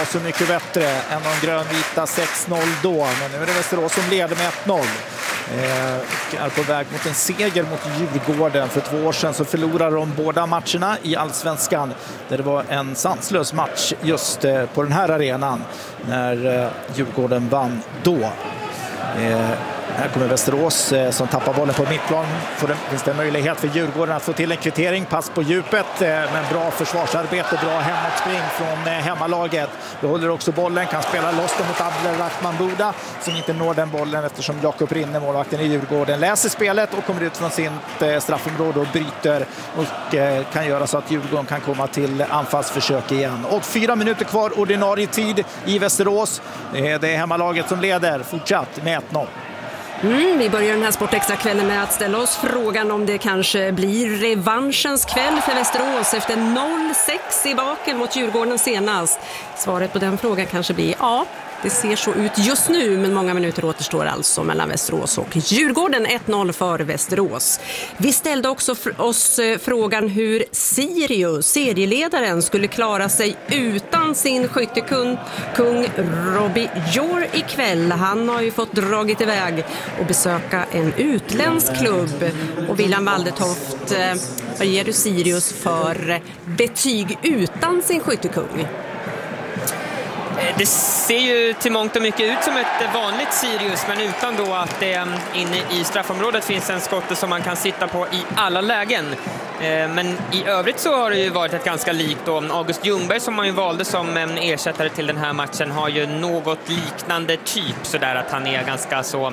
så mycket bättre än de grönvita 6-0 då. Men nu är det Västerås som leder med 1-0. Och är på väg mot en seger mot Djurgården. För 2 år sedan så förlorade de båda matcherna i Allsvenskan, där det var en sanslös match just på den här arenan när Djurgården vann då. Här kommer Västerås som tappar bollen på mittplan. Finns det en möjlighet för Djurgården att få till en kvittering. Pass på djupet, men bra försvarsarbete, bra hemåtspring från hemmalaget. Då håller också bollen, kan spela loss den mot Abdelrahman Buda som inte når den bollen eftersom Jakob Rinne, målvakten i Djurgården, läser spelet och kommer ut från sin straffområde och bryter och kan göra så att Djurgården kan komma till anfallsförsök igen. Och 4 minuter kvar ordinarie tid i Västerås. Det är hemmalaget som leder fortsatt med 1-0. Vi börjar den här Sportextra-kvällen med att ställa oss frågan om det kanske blir revanschens kväll för Västerås efter 0-6 i baken mot Djurgården senast. Svaret på den frågan kanske blir ja. Det ser så ut just nu, men många minuter återstår alltså mellan Västerås och Djurgården. 1-0 för Västerås. Vi ställde också oss frågan hur Sirius, serieledaren, skulle klara sig utan sin skyttekung Robbie Jor ikväll. Han har ju fått dragit iväg och besöka en utländsk klubb. Och William Waldetoft, vad ger du Sirius för betyg utan sin skyttekung? Det ser ju till mångt och mycket ut som ett vanligt Sirius, men utan då att det inne i straffområdet finns en skotte som man kan sitta på i alla lägen. Men i övrigt så har det ju varit ett ganska likt då. August Ljungberg, som man ju valde som ersättare till den här matchen, har ju något liknande typ, sådär att han är ganska så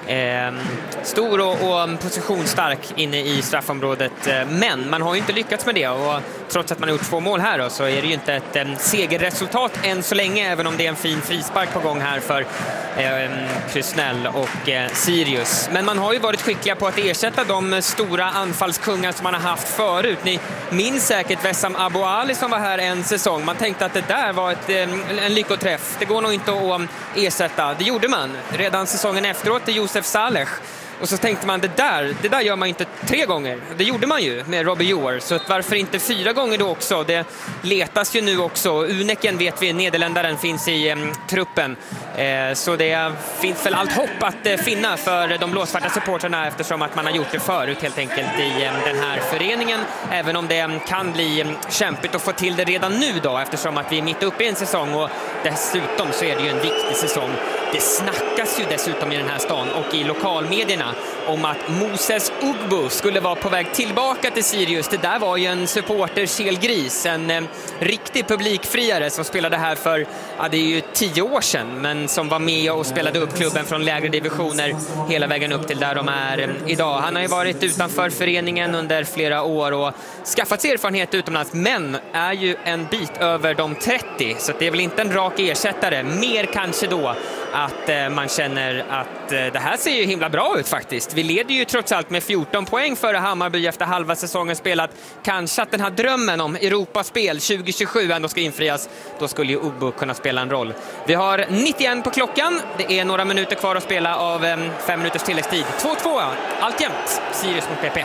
stor och positionsstark inne i straffområdet. Men man har ju inte lyckats med det, och trots att man har gjort 2 mål här då, så är det ju inte ett segerresultat än så länge, även om det är en fin frispark på gång här för Krysnell och Sirius. Men man har ju varit skickliga på att ersätta de stora anfallskungar som man har haft förut. Ni minns säkert Wessam Abou Ali som var här en säsong. Man tänkte att det där var en lyckoträff. Det går nog inte att ersätta. Det gjorde man redan säsongen efteråt till Josef Saleh. Och så tänkte man, det där gör man inte 3 gånger. Det gjorde man ju med Robbie Jor. Så varför inte 4 gånger då också? Det letas ju nu också. Uneken, vet vi, nederländaren, finns i truppen. Så det finns väl allt hopp att finna för de blåsvarta supporterna, eftersom att man har gjort det förut helt enkelt i den här föreningen. Även om det kan bli kämpigt att få till det redan nu då, eftersom att vi är mitt uppe i en säsong, och dessutom så är det ju en viktig säsong. Det snackas ju dessutom i den här stan och i lokalmedierna om att Moses Ugbo skulle vara på väg tillbaka till Sirius. Det där var ju en supporter kelgris, en riktig publikfriare som spelade här för, det är ju 10 år sedan, men som var med och spelade upp klubben från lägre divisioner hela vägen upp till där de är idag. Han har ju varit utanför föreningen under flera år och skaffat sig erfarenhet utomlands, men är ju en bit över de 30, så det är väl inte en rak ersättare. Mer kanske då att man känner att det här ser ju himla bra ut faktiskt. Vi leder ju trots allt med 14 poäng före Hammarby efter halva säsongen spelat. Kanske att den här drömmen om Europaspel 2027 ändå ska infrias. Då skulle ju Ugbo kunna spela en roll. Vi har 91 på klockan. Det är några minuter kvar att spela av 5 minuters tilläggstid. 2-2, alltjämt Sirius mot PP.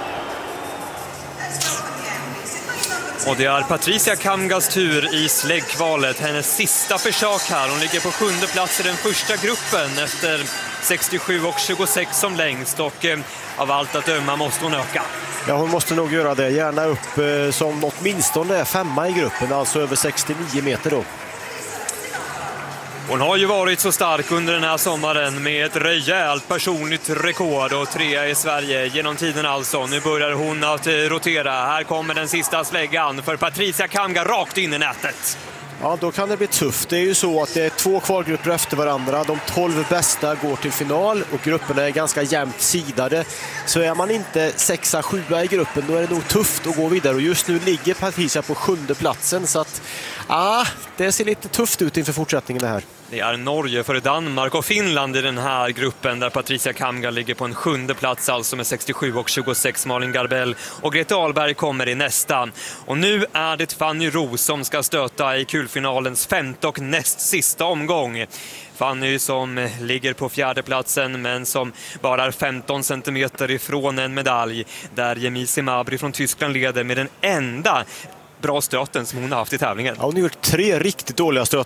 Och det är Patricia Kamgas tur i släggkvalet. Hennes sista försök här. Hon ligger på 7:e plats i den första gruppen efter 67 och 26 som längst. Och av allt att döma måste hon öka. Ja, hon måste nog göra det. Gärna upp som åtminstone 5:a i gruppen. Alltså över 69 meter då. Hon har ju varit så stark under den här sommaren med ett rejält personligt rekord och 3 i Sverige genom tiden alltså. Nu börjar hon att rotera. Här kommer den sista släggan för Patricia Kamga rakt in i nätet. Ja, då kan det bli tufft. Det är ju så att det är 2 kvalgrupper efter varandra. De 12 bästa går till final och grupperna är ganska jämnt sidade. Så är man inte 6-7 i gruppen, då är det nog tufft att gå vidare. Och just nu ligger Patricia på 7:e platsen, så att det ser lite tufft ut inför fortsättningen det här. Det är Norge före Danmark och Finland i den här gruppen, där Patricia Kamga ligger på en 7:e plats alltså med 67 och 26. Malin Garbell och Grete Ahlberg kommer i nästa. Och nu är det Fanny Roos som ska stöta i kulfinalens 5:e och näst sista omgång. Fanny som ligger på 4:e platsen, men som bara är 15 centimeter ifrån en medalj, där Jemisi Mabri från Tyskland leder med den enda bra stöten som hon har haft i tävlingen. Ja, hon har gjort 3 riktigt dåliga stötar